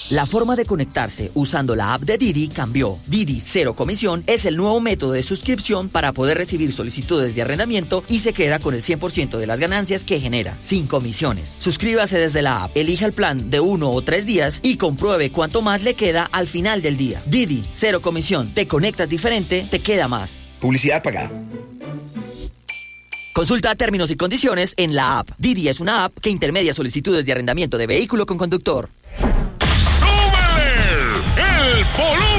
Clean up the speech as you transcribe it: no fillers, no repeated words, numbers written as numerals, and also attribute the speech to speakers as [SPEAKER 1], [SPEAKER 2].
[SPEAKER 1] La forma de conectarse usando la app de Didi cambió. Didi Cero Comisión es el nuevo método de suscripción para poder recibir solicitudes de arrendamiento y se queda con el 100% de las ganancias que genera, sin comisiones. Suscríbase desde la app, elija el plan de 1 o 3 días y compruebe cuánto más le queda al final del día. Didi Cero Comisión. Te conectas diferente, te queda más.
[SPEAKER 2] Publicidad pagada.
[SPEAKER 1] Consulta términos y condiciones en la app. Didi es una app que intermedia solicitudes de arrendamiento de vehículo con conductor.
[SPEAKER 3] ¡Súbele el volumen!